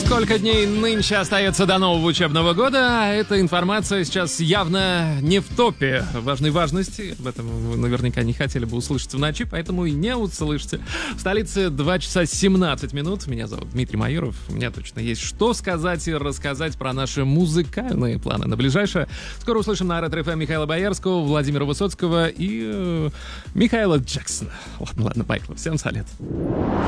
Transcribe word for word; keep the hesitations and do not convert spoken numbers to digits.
Сколько дней нынче остается до нового учебного года? Эта информация сейчас явно не в топе важной важности. Об этом вы наверняка не хотели бы услышать в ночи, поэтому и не услышите. В столице два часа семнадцать минут. Меня зовут Дмитрий Майоров. У меня точно есть что сказать и рассказать про наши музыкальные планы на ближайшее. Скоро услышим на Ретро эф эм Михаила Боярского, Владимира Высоцкого и э, Михаила Джексона. Ладно, ладно, поехали. Всем салют.